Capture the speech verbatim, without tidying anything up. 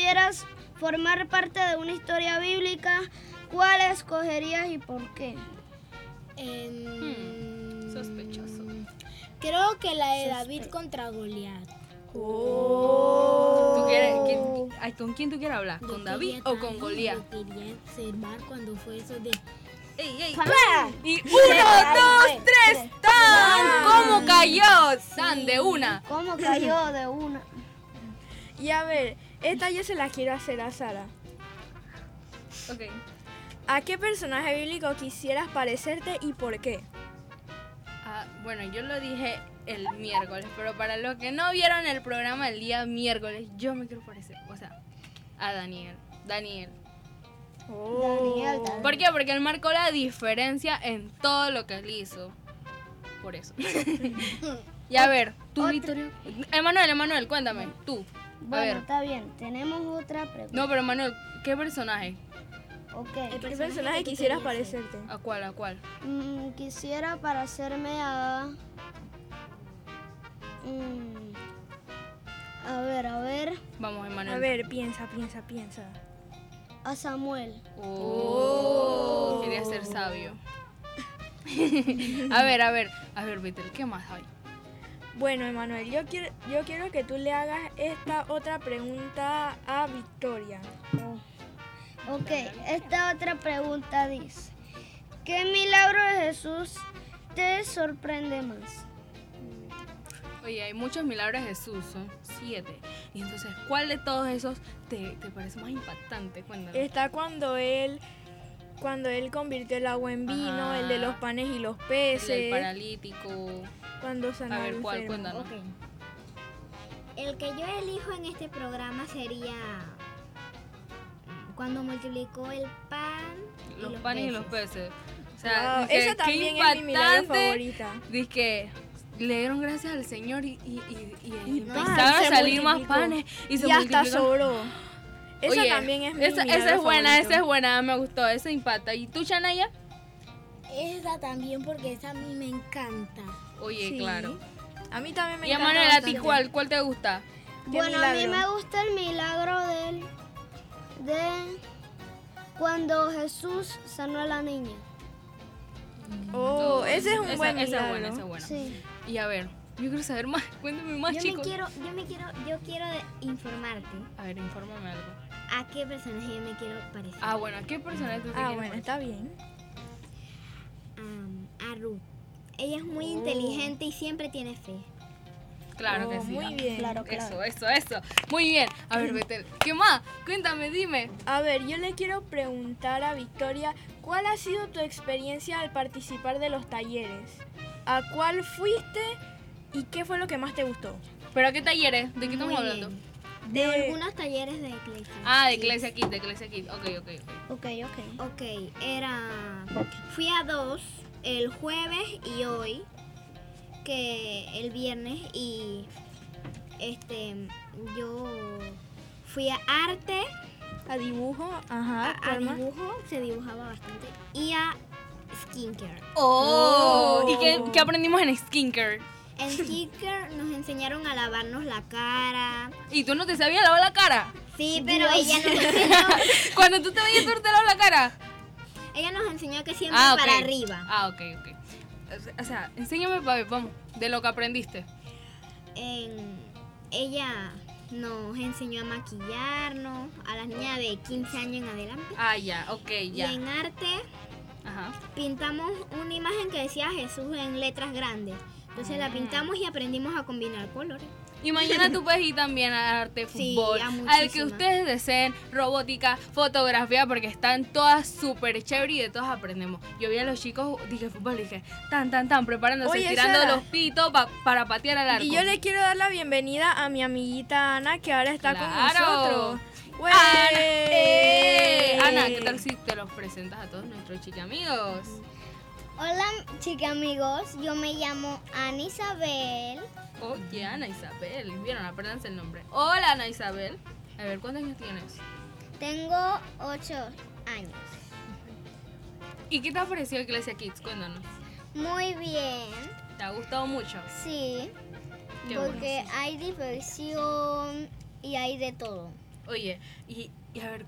pudieras formar parte de una historia bíblica, ¿cuál escogerías y por qué? Eh, Hmm, sospechoso. Creo que la de David contra Goliat. ¿Tú quieres, quién- ay, ¿Con quién tú quieres hablar? Yo ¿Con David quería o con también- Goliat? Yo quería observar cuando fue eso de... ¡Ey, ey! ¡Pam! Y uno, dos, tres, ¡tan! ¿Cómo cayó? ¡Tan! De una. ¿Cómo cayó de una? Y a ver, esta yo se la quiero hacer a Sara. Ok. ¿A qué personaje bíblico quisieras parecerte y por qué? Ah, bueno, yo lo dije el miércoles, pero para los que no vieron el programa el día miércoles, yo me quiero parecer, o sea, a Daniel. Daniel. Daniel, Daniel. ¿Por qué? Porque él marcó la diferencia en todo lo que él hizo. Por eso. Y a ver, tú, Otra- Victoria. Emanuel, Emanuel, cuéntame, tú. A Bueno, ver. está bien. Tenemos otra pregunta. No, pero Emanuel, ¿qué personaje? Ok. ¿Qué personaje quisieras parecerte? ¿A cuál, a cuál? Mm, quisiera parecerme a... mm, a ver, a ver. Vamos, Emanuel. A ver, piensa, piensa, piensa. A Samuel. Oh, quería ser sabio. A ver, a ver, a ver, Betel, ¿qué más hay? Bueno, Emanuel, yo quiero, yo quiero que tú le hagas esta otra pregunta a Victoria. Ok, esta otra pregunta dice: ¿qué milagro de Jesús te sorprende más? Oye, hay muchos milagros de Jesús, son siete. Y entonces, ¿cuál de todos esos te, te parece más impactante? Cuéntame. Está cuando él, cuando él convirtió el agua en vino, Ajá. el de los panes y los El peces, del paralítico. cuando sanó A al ver, ¿cuál? enfermo. Cuéntanos. Ok. El que yo elijo en este programa sería cuando multiplicó el pan y Los los panes y los peces. peces. O sea, Wow, dije, esa qué también es mi milagro impactante. favorita. Dice que le dieron gracias al Señor y, y, y, y Y empezaron pan, a se salir más multiplicó. panes. Y, se Y hasta multiplicaron. sobró. Esa Oye, también es mi esa, milagro esa es buena, favorito. esa es buena, me gustó, esa impacta. ¿Y tú, Shanaya? Esa también porque esa a mí me encanta. Oye, Sí. claro. A mí también me Y a encanta Manuel, ¿a ti bastante. cuál? ¿Cuál te gusta? ¿Qué Bueno, a mí milagro? me gusta el milagro del, de cuando Jesús sanó a la niña. Oh, ese es un esa, buen esa milagro. es buena, esa es buena. Sí. Y a ver, yo quiero saber más, cuéntame más, Yo chicos. me quiero, yo me quiero, yo quiero de- informarte A ver, infórmame algo. a qué personaje yo me quiero parecer. Ah, bueno, ¿a qué personaje tú te Ah, quieres bueno, parecer? está bien. Am, a Ruth. Ella es muy Oh. inteligente y siempre tiene fe. Claro Oh, que sí. muy bien. Claro, Eso, claro. eso, eso. Muy bien. A ver, Betel, ¿qué más? Cuéntame, dime. A ver, yo le quiero preguntar a Victoria, ¿cuál ha sido tu experiencia al participar de los talleres? ¿A cuál fuiste y qué fue lo que más te gustó? ¿Pero qué talleres? ¿De qué estamos Muy hablando? bien. De algunos talleres de Iglesia. Ah, de Kids. Iglesia Kid, de Iglesia Kid. Ok, ok, ok. Ok, ok. Ok, era. Fui a dos, el jueves y hoy, que el viernes, y este yo fui a arte, ¿A dibujo? a, Ajá. a ¿cuál más? dibujo, se dibujaba bastante, y a skincare. Oh, Oh. ¿y qué, qué aprendimos en skincare? En skincare nos enseñaron a lavarnos la cara. ¿Y tú no te sabías lavar la cara? Sí, pero Dios. ella nos enseñó, Cuando tú te veías, tú no te lavas la cara. ella nos enseñó que siempre Ah, ok. para arriba. Ah, ok, ok. O sea, enséñame, papi, vamos, de lo que aprendiste. En- ella nos enseñó a maquillarnos a las niñas de quince años en adelante. Ah, ya, ok, Y ya. en arte Ajá. pintamos una imagen que decía Jesús en letras grandes. Entonces la pintamos y aprendimos a combinar colores. Y mañana tú puedes ir también a arte, Sí, fútbol, a al que muchísimas. ustedes deseen, robótica, fotografía, porque están todas súper chévere y de todas aprendemos. Yo vi a los chicos, dije fútbol, dije, tan, tan, tan, preparándose, Oye, tirando Sara. los pitos pa- para patear al arco. Y yo le quiero dar la bienvenida a mi amiguita Ana, que ahora está Claro. con nosotros. ¡Güey! Ana, eh, Ana, ¿qué tal si te los presentas a todos nuestros chicos amigos? Hola, chicas amigos. Yo me llamo Ana Isabel. Oye, Ana Isabel, vieron, apréndanse el nombre. Hola, Ana Isabel. A ver, ¿cuántos años tienes? Tengo ocho años. ¿Y qué te ha parecido Iglesia Kids? Cuéntanos. Muy bien. ¿Te ha gustado mucho? Sí. Qué porque bueno. hay diversión y hay de todo. Oye, y, y a ver,